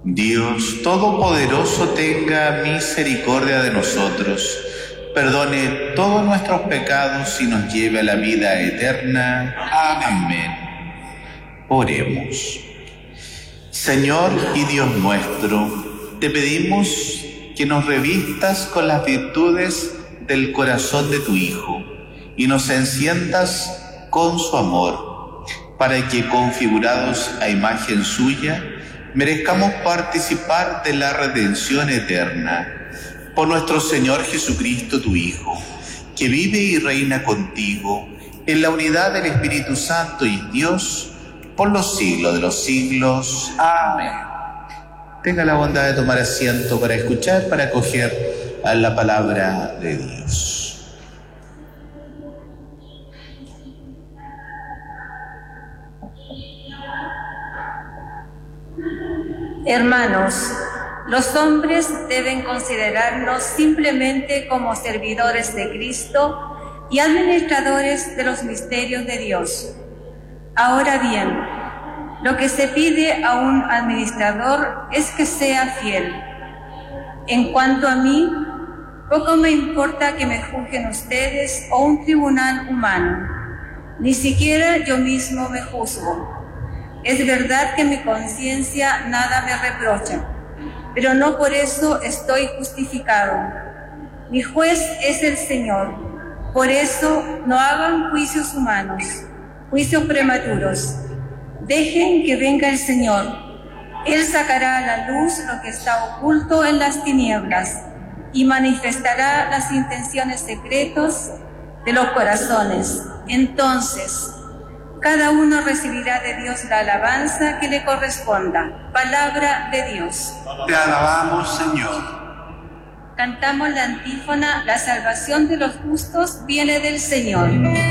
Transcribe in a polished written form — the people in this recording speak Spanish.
Dios Todopoderoso tenga misericordia de nosotros, perdone todos nuestros pecados y nos lleve a la vida eterna. Amén. Oremos. Señor y Dios nuestro, te pedimos que nos revistas con las virtudes del corazón de tu Hijo y nos enciendas con su amor, para que, configurados a imagen suya, merezcamos participar de la redención eterna. Por nuestro Señor Jesucristo, tu Hijo, que vive y reina contigo en la unidad del Espíritu Santo y Dios, por los siglos de los siglos. Amén. Tenga la bondad de tomar asiento para escuchar, para acoger a la palabra de Dios. Hermanos, los hombres deben considerarnos simplemente como servidores de Cristo y administradores de los misterios de Dios. Ahora bien, lo que se pide a un administrador es que sea fiel. En cuanto a mí, poco me importa que me juzguen ustedes o un tribunal humano. Ni siquiera yo mismo me juzgo. Es verdad que mi conciencia nada me reprocha, pero no por eso estoy justificado. Mi juez es el Señor. Por eso no hagan juicios humanos, juicios prematuros. Dejen que venga el Señor. Él sacará a la luz lo que está oculto en las tinieblas y manifestará las intenciones secretas de los corazones. Entonces, cada uno recibirá de Dios la alabanza que le corresponda. Palabra de Dios. Te alabamos, Señor. Cantamos la antífona: la salvación de los justos viene del Señor.